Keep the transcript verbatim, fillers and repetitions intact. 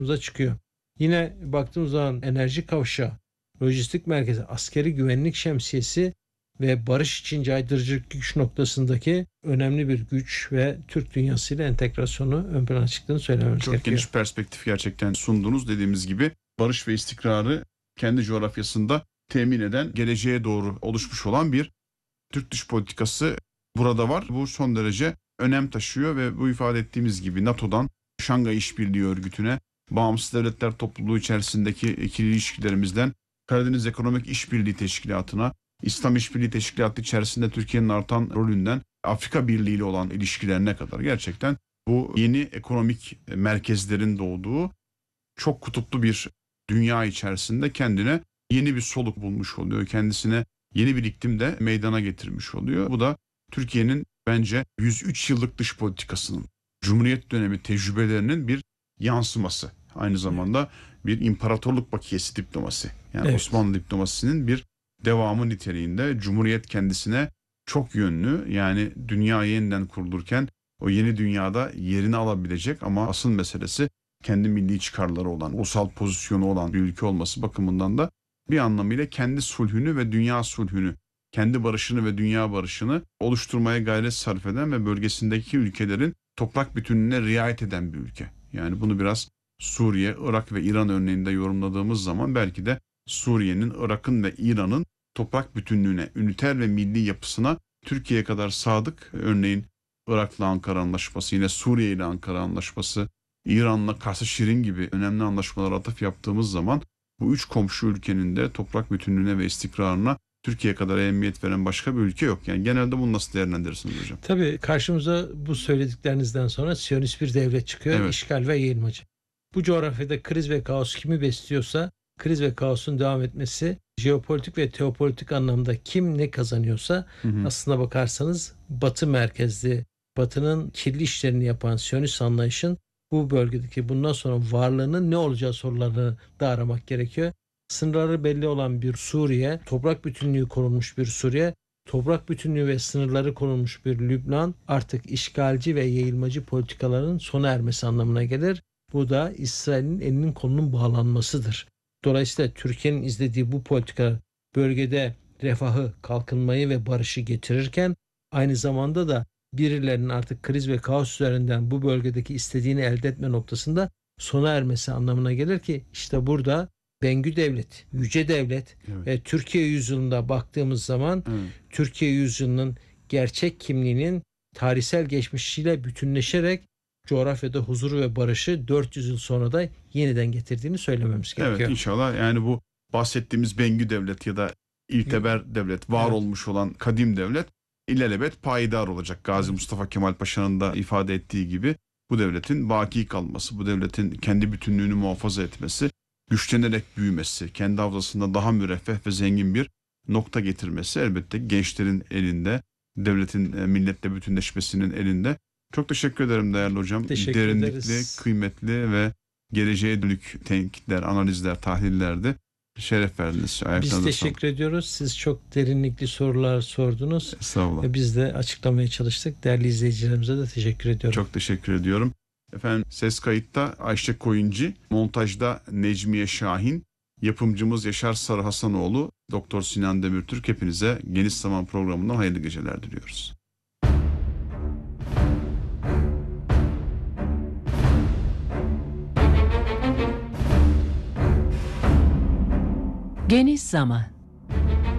karşımıza çıkıyor. Yine baktığımız zaman enerji kavşağı, lojistik merkezi, askeri güvenlik şemsiyesi ve barış için caydırıcı güç noktasındaki önemli bir güç ve Türk dünyasıyla entegrasyonu ön plana çıktığını söylememiz Çok gerekiyor. geniş perspektif gerçekten sundunuz. Dediğimiz gibi barış ve istikrarı kendi coğrafyasında temin eden, geleceğe doğru oluşmuş olan bir Türk dış politikası burada var. Bu son derece önem taşıyor ve bu ifade ettiğimiz gibi NATO'dan Şangay İşbirliği Örgütü'ne, Bağımsız Devletler Topluluğu içerisindeki ikili ilişkilerimizden Karadeniz Ekonomik İşbirliği Teşkilatı'na, İslam İşbirliği Teşkilatı içerisinde Türkiye'nin artan rolünden Afrika Birliği ile olan ilişkilerine kadar gerçekten bu yeni ekonomik merkezlerin doğduğu çok kutuplu bir dünya içerisinde kendine yeni bir soluk bulmuş oluyor. Kendisine yeni bir iklim de meydana getirmiş oluyor. Bu da Türkiye'nin bence yüz üç yıllık dış politikasının, Cumhuriyet dönemi tecrübelerinin bir yansıması. Aynı zamanda bir imparatorluk bakiyesi diplomasi. Yani Evet. Osmanlı diplomasisinin bir devamı niteliğinde Cumhuriyet kendisine çok yönlü, yani dünya yeniden kurulurken o yeni dünyada yerini alabilecek ama asıl meselesi kendi milli çıkarları olan, ulusal pozisyonu olan bir ülke olması bakımından da bir anlamıyla kendi sulhünü ve dünya sulhünü, kendi barışını ve dünya barışını oluşturmaya gayret sarf eden ve bölgesindeki ülkelerin toprak bütünlüğüne riayet eden bir ülke. Yani bunu biraz Suriye, Irak ve İran örneğinde yorumladığımız zaman belki de Suriye'nin, Irak'ın ve İran'ın toprak bütünlüğüne, üniter ve milli yapısına Türkiye'ye kadar sadık, örneğin Irak'la Ankara Anlaşması, yine Suriye ile Ankara Anlaşması, İran'la Kars-ı Şirin gibi önemli anlaşmalara atıf yaptığımız zaman bu üç komşu ülkenin de toprak bütünlüğüne ve istikrarına Türkiye kadar ehemmiyet veren başka bir ülke yok. Yani genelde bunu nasıl değerlendirirsiniz hocam? Tabii karşımıza bu söylediklerinizden sonra Siyonist bir devlet çıkıyor. Evet. İşgal ve yayılmacı. Bu coğrafyada kriz ve kaos kimi besliyorsa kriz ve kaosun devam etmesi, jeopolitik ve teopolitik anlamda kim ne kazanıyorsa Hı hı. aslına bakarsanız Batı merkezli, Batı'nın kirli işlerini yapan Siyonist anlayışın bu bölgedeki bundan sonra varlığının ne olacağı sorularını da aramak gerekiyor. Sınırları belli olan bir Suriye, toprak bütünlüğü korunmuş bir Suriye, toprak bütünlüğü ve sınırları korunmuş bir Lübnan artık işgalci ve yayılmacı politikaların sona ermesi anlamına gelir. Bu da İsrail'in elinin kolunun bağlanmasıdır. Dolayısıyla Türkiye'nin izlediği bu politika bölgede refahı, kalkınmayı ve barışı getirirken aynı zamanda da birilerinin artık kriz ve kaos üzerinden bu bölgedeki istediğini elde etme noktasında sona ermesi anlamına gelir ki işte burada Bengü Devlet, Yüce Devlet Evet. ve Türkiye yüzyılında baktığımız zaman Evet. Türkiye yüzyılının gerçek kimliğinin tarihsel geçmişiyle bütünleşerek coğrafyada huzuru ve barışı dört yüz yıl sonra da yeniden getirdiğini söylememiz gerekiyor. Evet, inşallah yani bu bahsettiğimiz Bengü Devlet ya da İlteber Devlet, var Evet. olmuş olan kadim devlet ilelebet payidar olacak. Gazi Evet. Mustafa Kemal Paşa'nın da ifade ettiği gibi bu devletin baki kalması, bu devletin kendi bütünlüğünü muhafaza etmesi, güçlenerek büyümesi, kendi havzasında daha müreffeh ve zengin bir nokta getirmesi elbette gençlerin elinde, devletin e, milletle bütünleşmesinin elinde. Çok teşekkür ederim değerli hocam. Teşekkür Derinlikli, ederiz. kıymetli ve geleceğe dönük tenkitler, analizler, tahlillerde şeref verdiniz. Biz Ayaklarınıza teşekkür ediyoruz. Siz çok derinlikli sorular sordunuz. sağlık. Estağfurullah. Ve biz de açıklamaya çalıştık. Değerli izleyicilerimize de teşekkür ediyorum. Çok teşekkür ediyorum. Efendim ses kayıtta Ayşe Koyuncu, montajda Necmiye Şahin, yapımcımız Yaşar Sarı Hasanoğlu, Doktor Sinan Demirtürk, hepinize Geniş Zaman programından hayırlı geceler diliyoruz. Geniş Zaman.